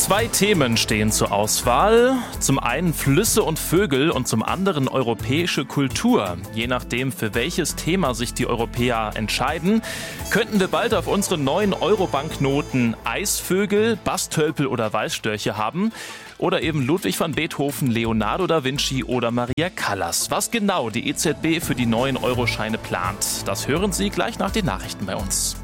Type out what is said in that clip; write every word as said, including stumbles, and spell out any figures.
Zwei Themen stehen zur Auswahl. Zum einen Flüsse und Vögel und zum anderen europäische Kultur. Je nachdem, für welches Thema sich die Europäer entscheiden, könnten wir bald auf unseren neuen Euro-Banknoten Eisvögel, Bastölpel oder Weißstörche haben. Oder eben Ludwig van Beethoven, Leonardo da Vinci oder Maria Callas. Was genau die E Z B für die neuen Euroscheine plant, das hören Sie gleich nach den Nachrichten bei uns.